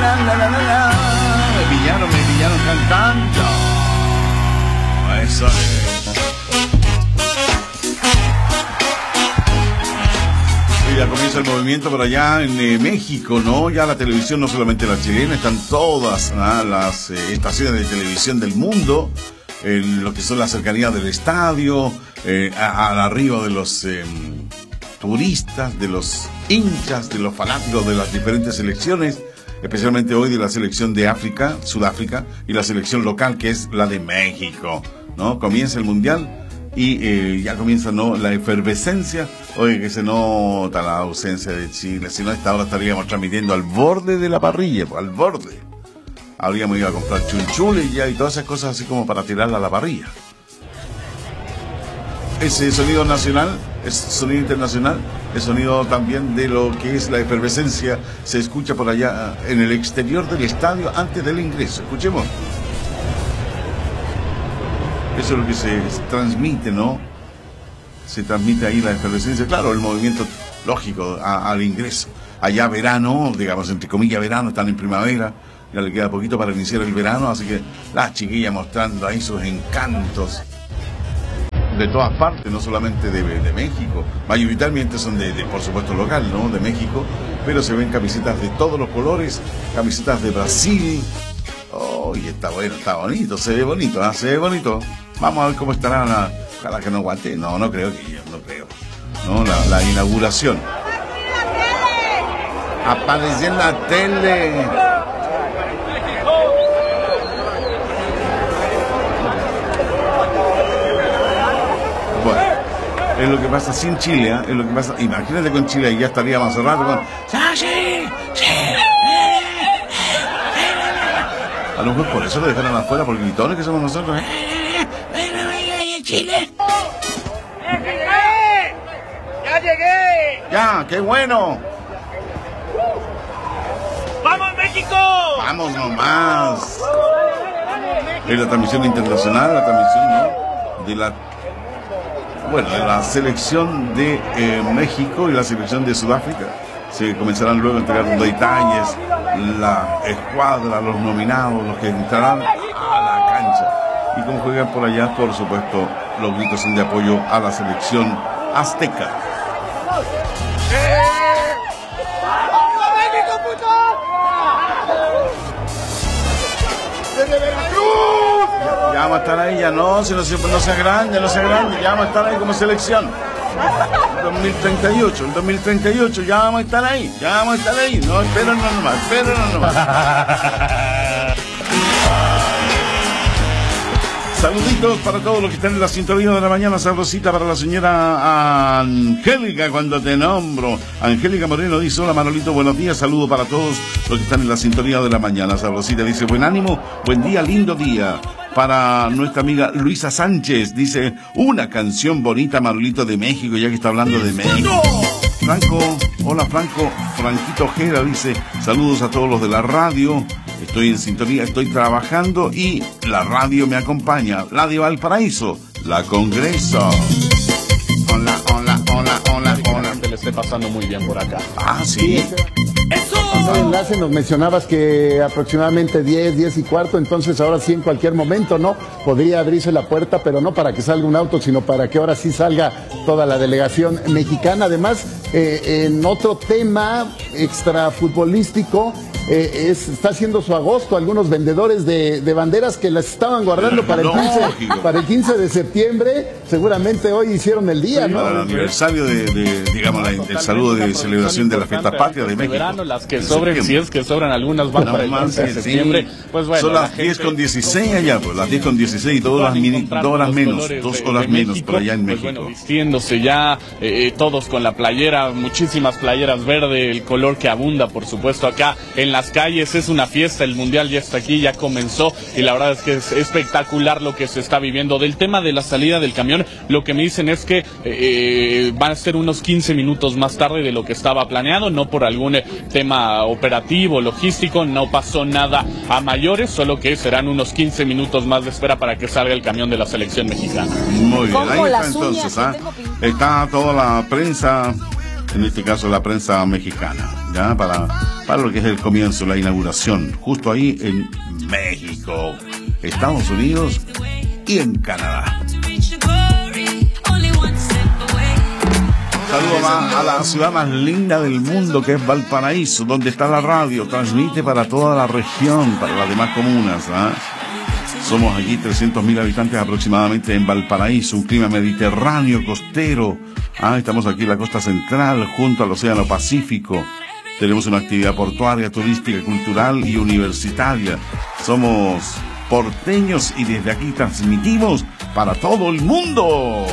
Me pillaron cantando. Eso es. Y ya comienza el movimiento por allá en México, ¿no? Ya la televisión, no solamente la chilena, están todas las estaciones de televisión del mundo, en lo que son las cercanías del estadio, al arribo de los turistas, de los hinchas, de los fanáticos de las diferentes selecciones, especialmente hoy de la selección de África, Sudáfrica, y la selección local que es la de México, ¿no? Comienza el mundial y ya comienza, ¿no?, la efervescencia. Oye, que se nota la ausencia de Chile, si no a esta hora estaríamos transmitiendo al borde de la parrilla, al borde. Habríamos ido a comprar chunchules ya y todas esas cosas así como para tirarla a la parrilla. Ese sonido nacional, es sonido internacional, el sonido también de lo que es la efervescencia, se escucha por allá en el exterior del estadio antes del ingreso. Escuchemos. Eso es lo que se transmite, ¿no? Se transmite ahí la efervescencia. Claro, el movimiento lógico al ingreso. Allá verano, digamos, entre comillas verano, están en primavera. Ya le queda poquito para iniciar el verano, así que las chiquillas mostrando ahí sus encantos. De todas partes, no solamente de México. Mayoritariamente son por supuesto, local, ¿no? De México. Pero se ven camisetas de todos los colores. Camisetas de Brasil. Oh, y está bueno, está bonito, se ve bonito, ¿eh? Se ve bonito. Vamos a ver cómo estará ojalá que no aguante. No creo que yo, no creo. No, la inauguración. Apareció en la tele. Bueno, es lo que pasa sin Chile, ¿eh? Es lo que pasa. Imagínate con Chile y ya estaríamos hace rato con... A lo mejor por eso lo dejaron afuera, por gritones que somos nosotros. Chile. ¡Ya llegué! ¡Ya, qué bueno! ¡Vamos, México! ¡Vamos nomás! Es la transmisión internacional, la transmisión, ¿no?, de la selección de México y la selección de Sudáfrica. Se comenzarán luego a entregar detalles, la escuadra, los nominados, los que entrarán a la cancha. Y como juegan por allá, por supuesto, los gritos son de apoyo a la selección azteca. Ya vamos a estar ahí, ya no sea grande, ya vamos a estar ahí como selección. El 2038, ya vamos a estar ahí, no, espéranos nomás. Saluditos para todos los que están en la sintonía de la mañana sabrosita, para la señora Angélica, cuando te nombro. Angélica Moreno dice: hola Manolito, buenos días, saludo para todos los que están en la sintonía de la mañana sabrosita. Dice: buen ánimo, buen día, lindo día. Para nuestra amiga Luisa Sánchez, dice: una canción bonita, Manolito, de México, ya que está hablando de México. Franco, hola Franco, Franquito Ojeda dice: saludos a todos los de la radio. Estoy en sintonía, estoy trabajando y la radio me acompaña. La de Valparaíso, la Congreso. Hola. Que le esté pasando muy bien por acá. Ah, sí. En el enlace nos mencionabas que aproximadamente 10 y cuarto, entonces ahora sí en cualquier momento, ¿no? Podría abrirse la puerta, pero no para que salga un auto, sino para que ahora sí salga toda la delegación mexicana. Además, en otro tema extrafutbolístico, está haciendo su agosto algunos vendedores de banderas que las estaban guardando para el 15 de septiembre. Seguramente hoy hicieron el día, ¿no? Para el aniversario digamos, el saludo de celebración de la fiesta patria de México. Verano, las que sobren, si es que sobran algunas, van para el 15 de septiembre. Pues bueno, son las 10:16 allá, pues las 10:16 y 2 horas menos, 2 horas menos por allá en México. Pues bueno, vistiéndose ya todos con la playera, muchísimas playeras verde, el color que abunda, por supuesto, acá en las calles. Es una fiesta, el mundial ya está aquí, ya comenzó, y la verdad es que es espectacular lo que se está viviendo. Del tema de la salida del camión, lo que me dicen es que van a ser unos 15 minutos más tarde de lo que estaba planeado, no por algún tema operativo, logístico, no pasó nada a mayores, solo que serán unos 15 minutos más de espera para que salga el camión de la selección mexicana. Muy bien, ahí está entonces, está toda la prensa en este caso la prensa mexicana, ya para lo que es el comienzo, la inauguración, justo ahí en México, Estados Unidos y en Canadá. Saludos a la ciudad más linda del mundo, que es Valparaíso, donde está la radio, transmite para toda la región, para las demás comunas, ¿eh? Somos allí 300.000 habitantes aproximadamente en Valparaíso, un clima mediterráneo, costero. Estamos aquí en la costa central, junto al Océano Pacífico. Tenemos una actividad portuaria, turística, cultural y universitaria. Somos porteños y desde aquí transmitimos para todo el mundo.